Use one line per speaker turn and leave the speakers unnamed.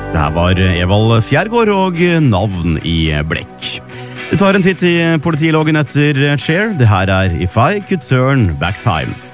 Det her var Evald Fjærgård og Navn i blekk. Vi tar en titt i politiloggen etter Cher. Det her er If I Could Turn Back Time.